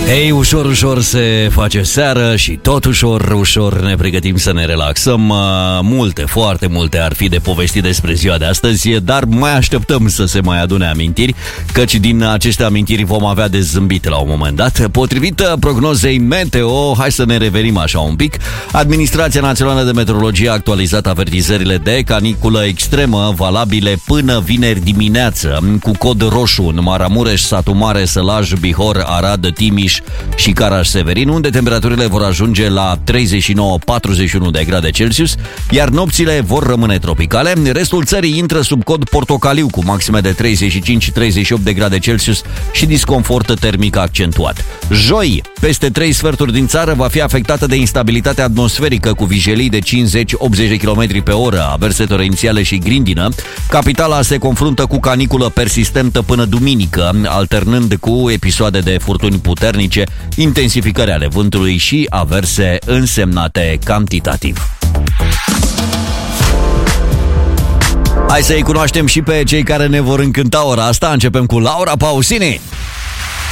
Ei, ușor, ușor se face seară și tot ușor, ușor ne pregătim să ne relaxăm. Multe, foarte multe ar fi de povestit despre ziua de astăzi, dar mai așteptăm să se mai adune amintiri, căci din aceste amintiri vom avea de zâmbit la un moment dat. Potrivit prognozei meteo, hai să ne revenim așa un pic, Administrația Națională de Meteorologie a actualizat avertizările de caniculă extremă valabile până vineri dimineață, cu cod roșu în Maramureș, Satu Mare, Sălaj, Bihor, Arad, Timiș și Caraș-Severin, unde temperaturile vor ajunge la 39-41 de grade Celsius, iar nopțile vor rămâne tropicale. Restul țării intră sub cod portocaliu, cu maxime de 35-38 de grade Celsius și disconfort termic accentuat. Joi, peste 3 sferturi din țară va fi afectată de instabilitate atmosferică, cu vijelii de 50-80 de km pe oră, averse torențiale și grindină. Capitala se confruntă cu caniculă persistentă până duminică, alternând cu episoade de furtuni puternice, intensificări ale vântului și averse însemnate cantitativ. Hai să-i cunoaștem și pe cei care ne vor încânta ora asta. Începem cu Laura Pausini.